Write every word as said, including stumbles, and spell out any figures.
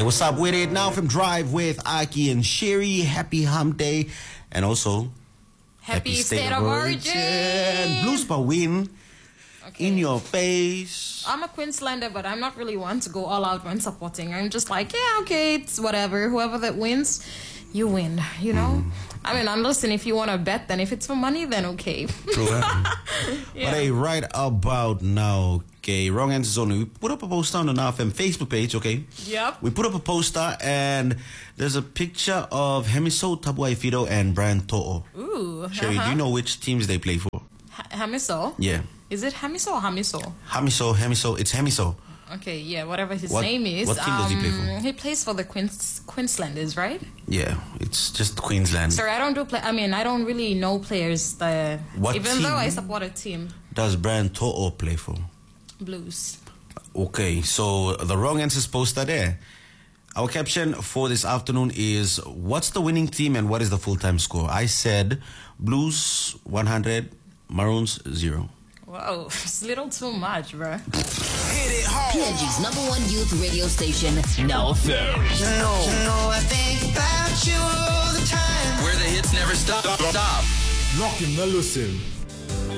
what's up with it? Now from Drive with Aki and Sherry. Happy hump day. And also, happy, happy state, state of origin. origin. Blues per win. Okay. In your face. I'm a Queenslander, but I'm not really one to go all out when supporting. I'm just like, yeah, okay, it's whatever. Whoever that wins, you win, you know? Mm. I mean, and listen, if you want to bet, then if it's for money, then okay. True. Yeah. But hey, right about now, okay, wrong answers only. We put up a poster on the N A F M Facebook page, okay? Yep. We put up a poster, and there's a picture of Hemiso, Tabuai Fido, and Brian To'o. Ooh. Sherry, uh-huh. do you know which teams they play for? H- Hemiso? Yeah. Is it Hemiso or Hamiso? Hamiso, Hemiso. It's Hemiso. Okay, yeah, whatever his what, name is. What team um, does he play for? He plays for the Queens, Queenslanders, right? Yeah, it's just Queensland. Sorry, I don't do play. I mean, I don't really know players. That, what even team though I support a team. Does Brian To'o play for? Blues. Okay, so the wrong answers poster there. Our caption for this afternoon is, what's the winning team and what is the full-time score? I said Blues one hundred, Maroons zero. Whoa, it's a little too much, bro. P N G's number one youth radio station, Now Fair. You know, you know, I think about you all the time. Where the hits never stop. Stop. Rockin' the listen.